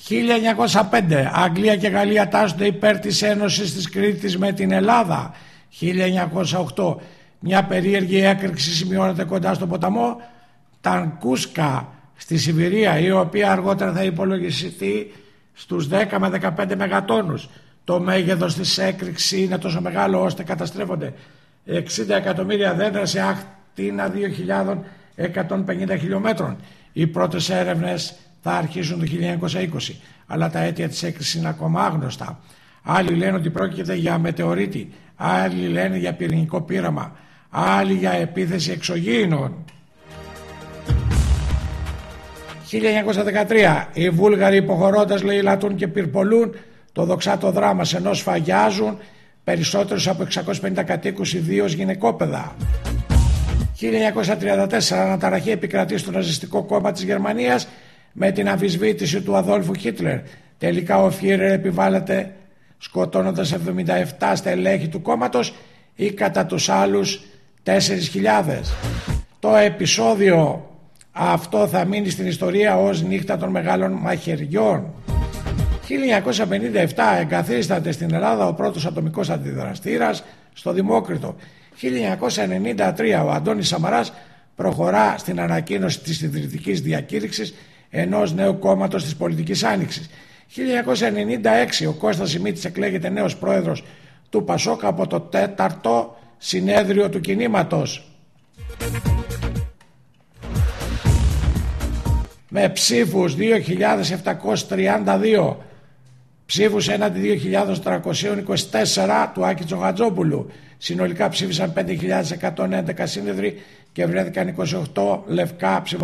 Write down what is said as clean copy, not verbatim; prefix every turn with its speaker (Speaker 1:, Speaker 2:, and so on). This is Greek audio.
Speaker 1: 1905. Αγγλία και Γαλλία τάσσονται υπέρ της ένωσης της Κρήτης με την Ελλάδα. 1908. Μια περίεργη έκρηξη σημειώνεται κοντά στο ποταμό Τανκούσκα στη Σιβηρία, η οποία αργότερα θα υπολογιστεί στους 10 με 15 μεγατόνους. Το μέγεθος της έκρηξης είναι τόσο μεγάλο ώστε καταστρέφονται 60 εκατομμύρια δέντρα σε ακτίνα 2.150 χιλιόμετρων. Οι πρώτες έρευνες θα αρχίσουν το 1920, αλλά τα αίτια της έκρηξης είναι ακόμα άγνωστα. Άλλοι λένε ότι πρόκειται για μετεωρίτη, άλλοι λένε για πυρηνικό πείραμα, άλλοι για επίθεση εξωγήινων. 1913. Οι Βούλγαροι υποχωρώντας λαιλατούν και πυρπολούν το δοξάτο δράμα, ενώ σφαγιάζουν περισσότερους από 650 κατοίκους, ιδίως γυναικόπαιδα. 1934. Αναταραχή επικρατεί στο ναζιστικό κόμμα της Γερμανίας με την αμφισβήτηση του Αδόλφου Χίτλερ. Τελικά ο Φίρερ επιβάλλεται σκοτώνοντας 77 στελέχη του κόμματος ή κατά τους άλλους 4.000. Το επεισόδιο αυτό θα μείνει στην ιστορία ως νύχτα των μεγάλων μαχαιριών. 1957. Εγκαθίσταται στην Ελλάδα ο πρώτος ατομικός αντιδραστήρας στο Δημόκριτο. 1993. Ο Αντώνης Σαμαράς προχωρά στην ανακοίνωση της ιδρυτικής διακήρυξης ενός νέου κόμματος της πολιτικής άνοιξης. 1996. Ο Κώστας Σιμίτης εκλέγεται νέος πρόεδρος του ΠΑΣΟΚ από το 4ο συνέδριο του κινήματος, με ψήφους 2.732 ψήφους έναντι 2.324 του Άκη Τσοχατζόπουλου. Συνολικά ψήφισαν 5.111 σύνεδροι και βρέθηκαν 28 λευκά ψηφοδέλτια.